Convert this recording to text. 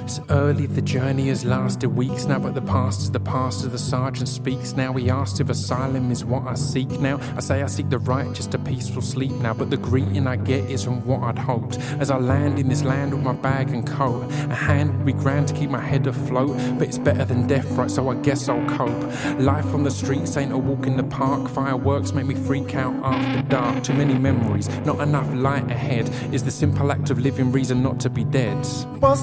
It's early, the journey has lasted weeks now, but the past is the past as the sergeant speaks now. He asked if asylum is what I seek now. I say I seek the right, just a peaceful sleep now, but the greeting I get isn't what I'd hoped. As I land in this land with my bag and coat, a hand would be grand to keep my head afloat, but it's better than death, right, so I guess I'll cope. Life on the streets ain't a walk in the park. Fireworks make me freak out after dark. Too many memories, not enough light ahead. Is the simple act of living reason not to be dead? Was